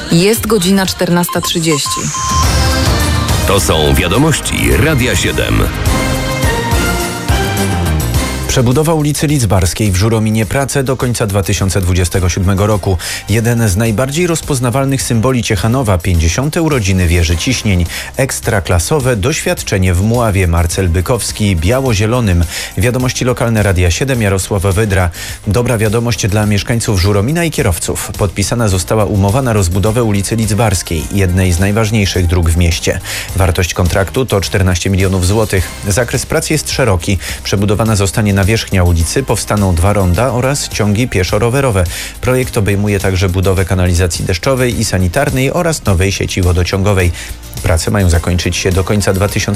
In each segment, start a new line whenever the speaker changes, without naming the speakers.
Jest godzina 14:30.
To są wiadomości Radia 7.
Przebudowa ulicy Lidzbarskiej w Żurominie prace do końca 2027 roku. Jeden z najbardziej rozpoznawalnych symboli Ciechanowa, 50. urodziny wieży Ciśnień. Ekstraklasowe doświadczenie w Mławie. Marcel Bykowski, biało-zielonym. Wiadomości lokalne Radia 7, Jarosław Wydra. Dobra wiadomość dla mieszkańców Żuromina i kierowców. Podpisana została umowa na rozbudowę ulicy Lidzbarskiej, jednej z najważniejszych dróg w mieście. Wartość kontraktu to 14 milionów złotych. Zakres prac jest szeroki. Przebudowana zostanie nawierzchnia ulicy, powstaną 2 ronda oraz ciągi pieszo-rowerowe. Projekt obejmuje także budowę kanalizacji deszczowej i sanitarnej oraz nowej sieci wodociągowej. Prace mają zakończyć się do końca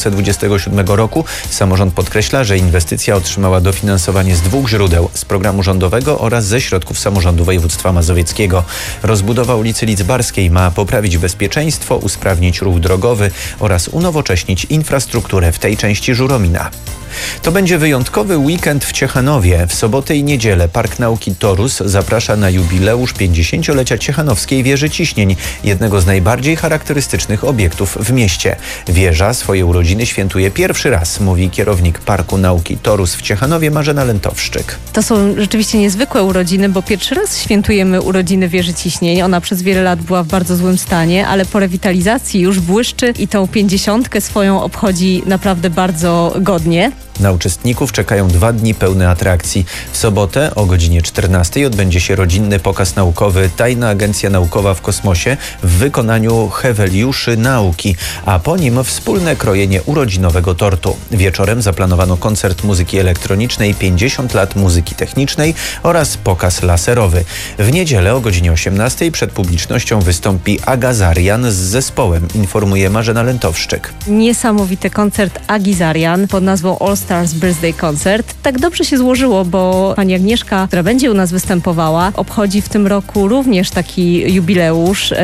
2027 roku. Samorząd podkreśla, że inwestycja otrzymała dofinansowanie z 2 źródeł: z programu rządowego oraz ze środków samorządu województwa mazowieckiego. Rozbudowa ulicy Lidzbarskiej ma poprawić bezpieczeństwo, usprawnić ruch drogowy oraz unowocześnić infrastrukturę w tej części Żuromina. To będzie wyjątkowy weekend w Ciechanowie. W sobotę i niedzielę Park Nauki Torus zaprasza na jubileusz 50-lecia Ciechanowskiej wieży Ciśnień, jednego z najbardziej charakterystycznych obiektów w mieście. Wieża swoje urodziny świętuje pierwszy raz, mówi kierownik Parku Nauki Torus w Ciechanowie Marzena Lentowszczyk.
To są rzeczywiście niezwykłe urodziny, bo pierwszy raz świętujemy urodziny wieży Ciśnień. Ona przez wiele lat była w bardzo złym stanie, ale po rewitalizacji już błyszczy i tą 50 swoją obchodzi naprawdę bardzo godnie.
Na uczestników czekają 2 dni pełne atrakcji. W sobotę o godzinie 14 odbędzie się rodzinny pokaz naukowy Tajna Agencja Naukowa w Kosmosie w wykonaniu Heweliuszy Nauki, a po nim wspólne krojenie urodzinowego tortu. Wieczorem zaplanowano koncert muzyki elektronicznej 50 lat muzyki technicznej oraz pokaz laserowy. W niedzielę o godzinie 18 przed publicznością wystąpi Agazarian z zespołem, informuje Marzena Lentowszczyk.
Niesamowity koncert Agizarian pod nazwą All Stars Birthday Concert. Tak dobrze się złożyło, bo pani Agnieszka, która będzie u nas występowała, obchodzi w tym roku również taki jubileusz,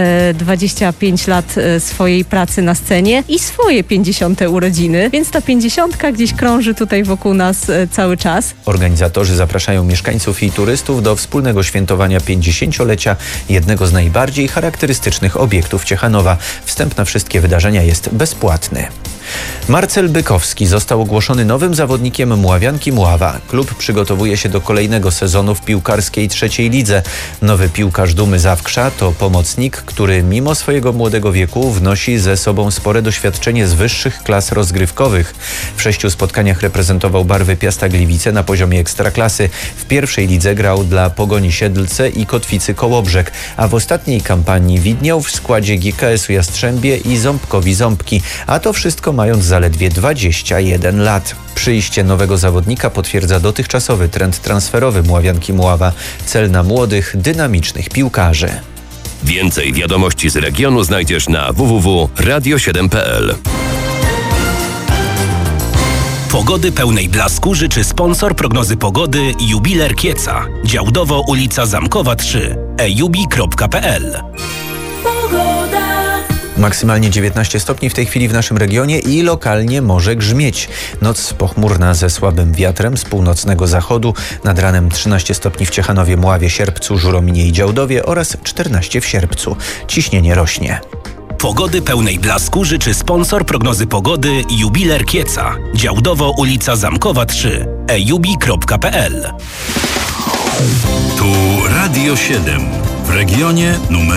25 lat swojej pracy na scenie i swoje 50. urodziny, więc ta 50 gdzieś krąży tutaj wokół nas cały czas.
Organizatorzy zapraszają mieszkańców i turystów do wspólnego świętowania 50-lecia jednego z najbardziej charakterystycznych obiektów Ciechanowa. Wstęp na wszystkie wydarzenia jest bezpłatny. Marcel Bykowski został ogłoszony nowym zawodnikiem Mławianki Mława. Klub przygotowuje się do kolejnego sezonu w piłkarskiej 3. lidze. Nowy piłkarz Dumy Zawkrza to pomocnik, który mimo swojego młodego wieku wnosi ze sobą spore doświadczenie z wyższych klas rozgrywkowych. W 6 spotkaniach reprezentował barwy Piasta Gliwice na poziomie ekstraklasy. W 1. lidze grał dla Pogoni Siedlce i Kotwicy Kołobrzeg, a w ostatniej kampanii widniał w składzie GKS-u Jastrzębie i Ząbkowi Ząbki, a to wszystko mając zaledwie 21 lat. Przyjście nowego zawodnika potwierdza dotychczasowy trend transferowy Mławianki Mława. Cel na młodych, dynamicznych piłkarzy.
Więcej wiadomości z regionu znajdziesz na www.radio7.pl.
Pogody pełnej blasku życzy sponsor prognozy pogody Jubiler Kieca. Działdowo ulica Zamkowa 3. ejubi.pl.
Maksymalnie 19 stopni w tej chwili w naszym regionie i lokalnie może grzmieć. Noc pochmurna ze słabym wiatrem z północnego zachodu. Nad ranem 13 stopni w Ciechanowie, Mławie, Sierpcu, Żurominie i Działdowie oraz 14 w Sierpcu. Ciśnienie rośnie.
Pogody pełnej blasku życzy sponsor prognozy pogody Jubiler Kieca. Działdowo ulica Zamkowa 3. ejubi.pl.
Tu Radio 7 w regionie numer